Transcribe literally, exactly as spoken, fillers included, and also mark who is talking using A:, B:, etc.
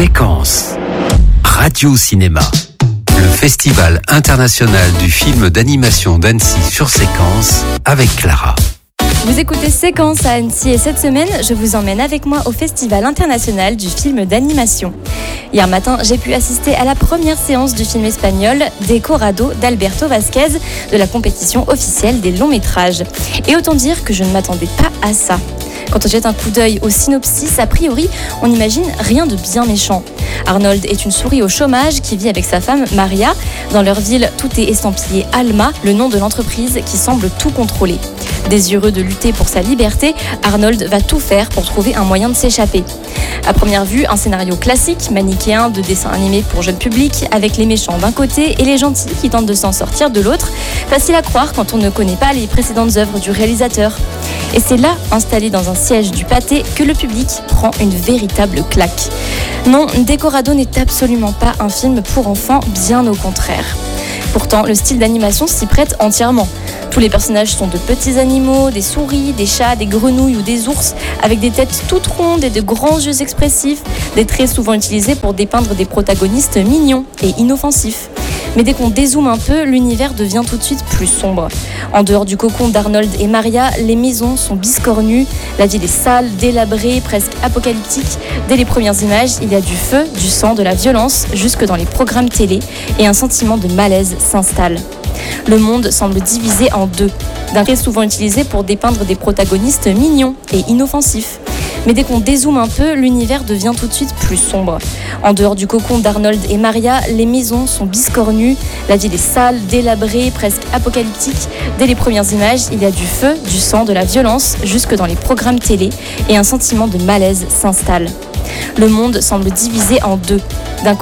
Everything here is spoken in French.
A: Séquence Radio Cinéma. Le Festival international du film d'animation d'Annecy sur Séquence avec Clara.
B: Vous écoutez Séquence à Annecy et cette semaine, je vous emmène avec moi au Festival international du film d'animation. Hier matin, j'ai pu assister à la première séance du film espagnol Decorado d'Alberto Vázquez de la compétition officielle des longs métrages. Et autant dire que je ne m'attendais pas à ça. Quand on jette un coup d'œil au synopsis, a priori, on n'imagine rien de bien méchant. Arnold est une souris au chômage qui vit avec sa femme Maria. Dans leur ville, tout est estampillé Alma, le nom de l'entreprise qui semble tout contrôler. Désireux de lutter pour sa liberté, Arnold va tout faire pour trouver un moyen de s'échapper. À première vue, un scénario classique, manichéen de dessin animé pour jeune public, avec les méchants d'un côté et les gentils qui tentent de s'en sortir de l'autre. Facile à croire quand on ne connaît pas les précédentes œuvres du réalisateur. Et c'est là, installé dans un siège du pâté, que le public prend une véritable claque. Non, Decorado n'est absolument pas un film pour enfants, bien au contraire. Pourtant, le style d'animation s'y prête entièrement. Tous les personnages sont de petits animaux, des souris, des chats, des grenouilles ou des ours, avec des têtes toutes rondes et de grands yeux expressifs, des traits souvent utilisés pour dépeindre des protagonistes mignons et inoffensifs. Mais dès qu'on dézoome un peu, l'univers devient tout de suite plus sombre. En dehors du cocon d'Arnold et Maria, les maisons sont biscornues, la ville est sale, délabrée, presque apocalyptique. Dès les premières images, il y a du feu, du sang, de la violence, jusque dans les programmes télé, et un sentiment de malaise s'installe. Le monde semble divisé en deux, d'un trait souvent utilisé pour dépeindre des protagonistes mignons et inoffensifs. Mais dès qu'on dézoome un peu, l'univers devient tout de suite plus sombre. En dehors du cocon d'Arnold et Maria, les maisons sont biscornues, la ville est sale, délabrée, presque apocalyptique. Dès les premières images, il y a du feu, du sang, de la violence, jusque dans les programmes télé, et un sentiment de malaise s'installe. Le monde semble divisé en deux, d'un